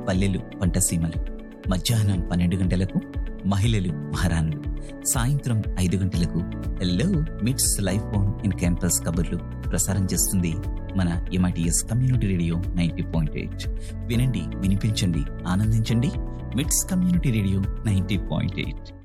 పల్లెలు పంటసీమలు, మధ్యాహ్నం 12 గంటలకు మహిళలు మహారాణులు, సాయంత్రం 5 గంటలకు హెల్లో మిట్స్ లైఫ్ ఆన్ ఇన్ క్యాంపస్ కబుర్లు ప్రసారం చేస్తుంది మన ఎంఐటిఎస్ కమ్యూనిటీ రేడియో 90.8. వినండి, వినిపించండి, ఆనందించండి. మిట్స్ కమ్యూనిటీ రేడియో 90.8.